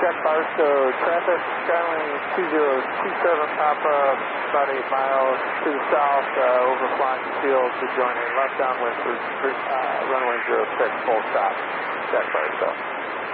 Jack Barstow, traffic Skylane 2027 Papa, about 8 miles to the south, over Flying Field to join a left downwind for runway 06, full stop, Jack Barstow.